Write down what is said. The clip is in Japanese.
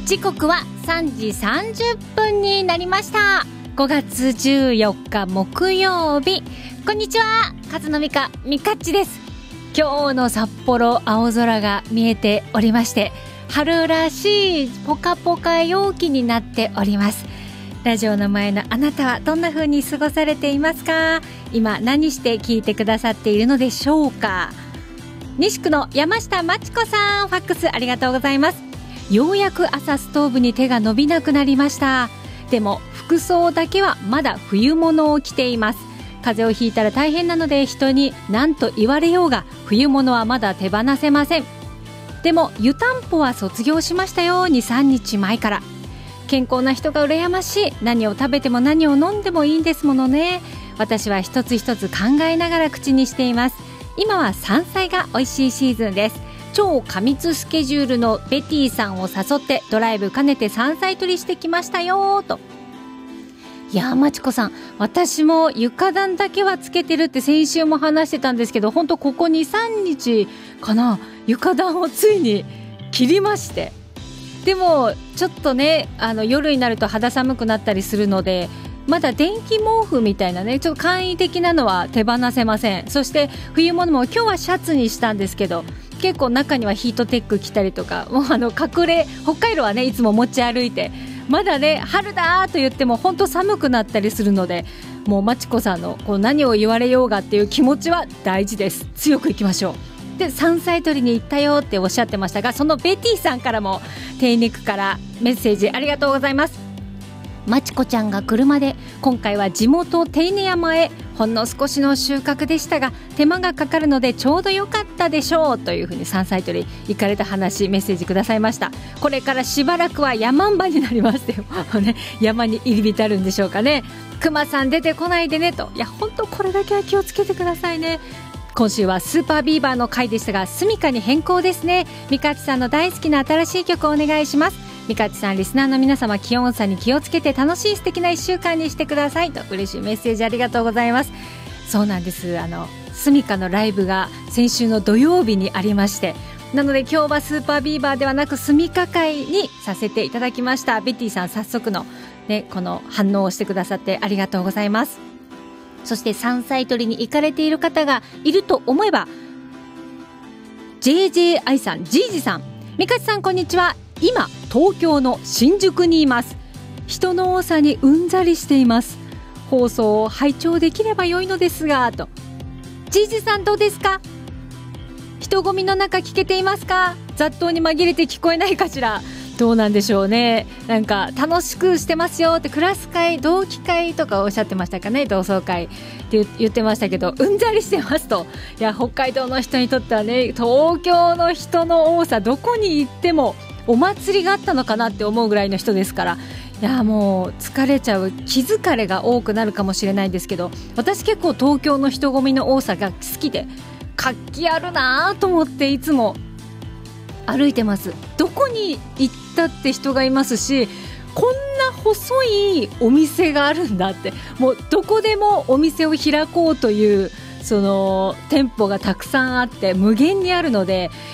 時刻は3時30分になりました。5月14日木曜日。こんにちは、勝野美香みかっちです。今日の札幌、青空が見えておりまして、春らしいポカポカ陽気になっております。ラジオの前のあなたはどんな風に過ごされていますか？今何して聞いてくださっているのでしょうか？西区の山下真知子さん、ファックスありがとうございます。ようやく朝ストーブに手が伸びなくなりました。でも服装だけはまだ冬物を着ています。風邪をひいたら大変なので、人に何と言われようが冬物はまだ手放せません。でも湯たんぽは卒業しましたよ、2、3日前から。健康な人が羨ましい。何を食べても何を飲んでもいいんですものね。私は一つ一つ考えながら口にしています。今は山菜が美味しいシーズンです。超過密スケジュールのベティさんを誘ってドライブ兼ねて山菜採りしてきましたよと。いやー、まちこさん、私も床暖だけはつけてるって先週も話してたんですけど、本当ここ 2,3 日かな、床暖をついに切りまして。でもちょっとね、夜になると肌寒くなったりするので、まだ電気毛布みたいなね、ちょっと簡易的なのは手放せません。そして冬物も今日はシャツにしたんですけど、結構中にはヒートテック着たりとか、もう隠れ、北海道はねいつも持ち歩いて、まだね春だと言っても本当寒くなったりするので、もうまちこさんのこう何を言われようがっていう気持ちは大事です。強くいきましょう。で、山菜採りに行ったよっておっしゃってましたが、そのベティさんからも手肉からメッセージありがとうございます。まちこちゃんが車で今回は地元手稲山へ、ほんの少しの収穫でしたが手間がかかるのでちょうど良かったでしょうというふうに山菜採り行かれた話、メッセージくださいました。これからしばらくは山んばになりますよね、山に入り浸るんでしょうかね。熊さん出てこないでねと。いや本当これだけは気をつけてくださいね。今週はスーパービーバーの回でしたが、スミカに変更ですね。みかちさんの大好きな新しい曲をお願いします。みかちさん、リスナーの皆様、気温差に気をつけて楽しい素敵な1週間にしてくださいと。嬉しいメッセージありがとうございます。そうなんです。スミカのライブが先週の土曜日にありまして、なので今日はスーパービーバーではなくスミカ会にさせていただきました。ベティさん、早速の、ね、この反応をしてくださってありがとうございます。そして山菜採りに行かれている方がいると思えば、 JJI さん、ジージさん、みかちさんこんにちは。今東京の新宿にいます。人の多さにうんざりしています。放送を拝聴できれば良いのですがと。ジージさんどうですか？人混みの中聞けていますか？雑踏に紛れて聞こえないかしら。どうなんでしょうね。なんか楽しくしてますよって、クラス会、同期会とかおっしゃってましたかね。同窓会って言ってましたけど、うんざりしてますと。いや、北海道の人にとってはね、東京の人の多さ、どこに行ってもお祭りがあったのかなって思うぐらいの人ですから、いやもう疲れちゃう、気疲れが多くなるかもしれないんですけど、私結構東京の人混みの多さが好きで、活気あるなと思っていつも歩いてます。どこに行ったって人がいますし、こんな細いお店があるんだって、もうどこでもお店を開こうというその店舗がたくさんあって無限にあるので、